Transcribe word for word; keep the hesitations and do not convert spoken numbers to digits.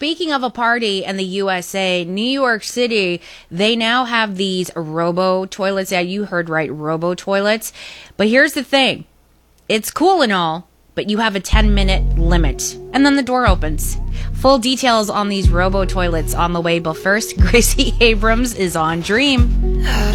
speaking of a party in the U S A, New York City, they now have these robo toilets. Yeah, you heard right, robo toilets. But here's the thing. It's cool and all, but you have a ten minute limit. And then the door opens. Full details on these robo toilets on the way. But first, Gracie Abrams is on Dream.